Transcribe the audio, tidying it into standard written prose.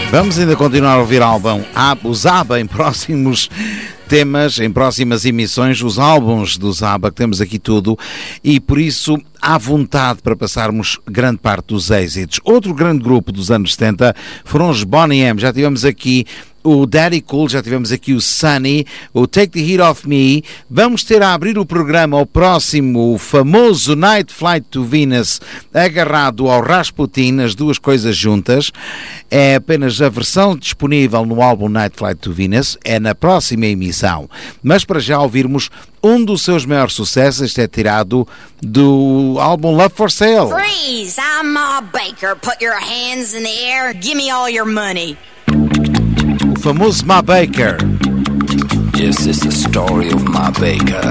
Vamos ainda continuar a ouvir os ABBA em próximos temas, em próximas emissões, os álbuns dos ABBA, que temos aqui tudo, e por isso há vontade para passarmos grande parte dos êxitos. Outro grande grupo dos anos 70 foram os Boney M. Já tivemos aqui o Daddy Cool, já tivemos aqui o Sunny, o Take the Heat Off Me. Vamos ter a abrir o programa ao próximo, o famoso Night Flight to Venus, agarrado ao Rasputin, as duas coisas juntas. É apenas a versão disponível no álbum Night Flight to Venus, é na próxima emissão. Mas para já ouvirmos um dos seus maiores sucessos, este é tirado do álbum Love for Sale. Freeze! I'm Ma Baker. Put your hands in the air. Give me all your money. O famoso Ma Baker. Yes, it's the story of Ma Baker.